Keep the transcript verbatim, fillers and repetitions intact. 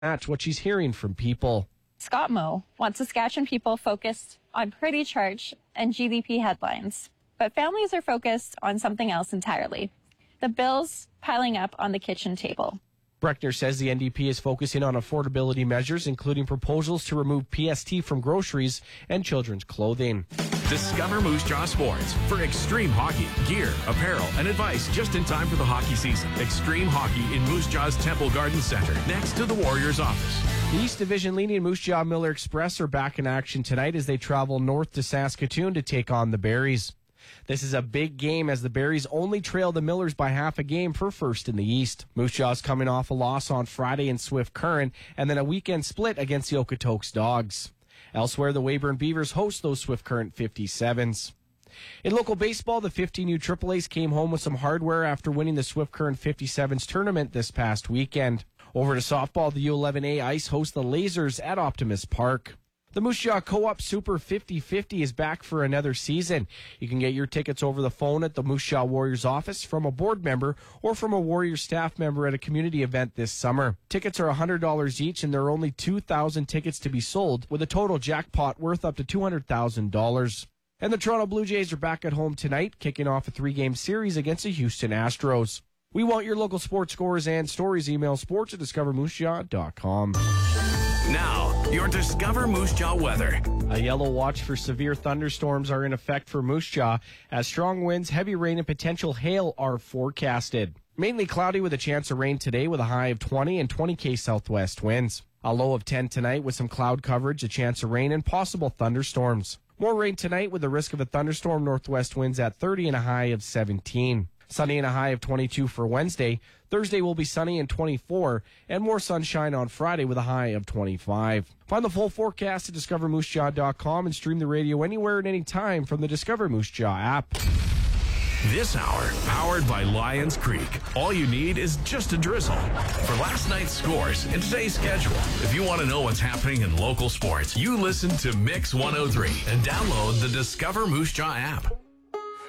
That's what she's hearing from people. Scott Moe wants Saskatchewan people focused on pretty church and G D P headlines. But families are focused on something else entirely. The bills piling up on the kitchen table. Breckner says the N D P is focusing on affordability measures, including proposals to remove P S T from groceries and children's clothing. Discover Moose Jaw Sports for extreme hockey, gear, apparel, and advice just in time for the hockey season. Extreme Hockey in Moose Jaw's Temple Garden Center, next to the Warriors office. The East Division leading Moose Jaw Miller Express are back in action tonight as they travel north to Saskatoon to take on the Berries. This is a big game as the Berries only trail the Millers by half a game for first in the East. Moose Jaw's coming off a loss on Friday in Swift Current and then a weekend split against the Okotoks Dogs. Elsewhere, the Weyburn Beavers host those Swift Current fifty-sevens. In local baseball, the fifteen U Triple A's came home with some hardware after winning the Swift Current fifty-sevens tournament this past weekend. Over to softball, the U eleven A Ice host the Lasers at Optimus Park. The Moose Jaw Co-op Super fifty fifty is back for another season. You can get your tickets over the phone at the Moose Jaw Warriors office from a board member or from a Warriors staff member at a community event this summer. Tickets are one hundred dollars each and there are only two thousand tickets to be sold with a total jackpot worth up to two hundred thousand dollars. And the Toronto Blue Jays are back at home tonight, kicking off a three-game series against the Houston Astros. We want your local sports scores and stories. Email sports at discover moose jaw dot com. Now, your Discover Moose Jaw weather. A yellow watch for severe thunderstorms are in effect for Moose Jaw as strong winds, heavy rain, and potential hail are forecasted. Mainly cloudy with a chance of rain today with a high of twenty and twenty K southwest winds. A low of ten tonight with some cloud coverage, a chance of rain, and possible thunderstorms. More rain tonight with the risk of a thunderstorm, northwest winds at thirty and a high of seventeen. Sunny and a high of twenty-two for Wednesday. Thursday will be sunny and twenty-four, and more sunshine on Friday with a high of twenty-five. Find the full forecast at discover moose jaw dot com and stream the radio anywhere at any time from the Discover Moose Jaw app. This hour, powered by Lions Creek. All you need is just a drizzle. For last night's scores and today's schedule, if you want to know what's happening in local sports, you listen to Mix one oh three and download the Discover Moose Jaw app.